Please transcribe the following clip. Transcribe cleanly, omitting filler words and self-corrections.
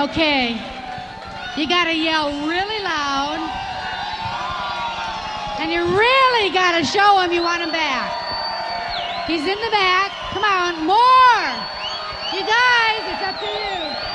Okay. You got to yell really loud. And you really got to show him you want him back. He's in the back. Come on, more. You guys, it's up to you.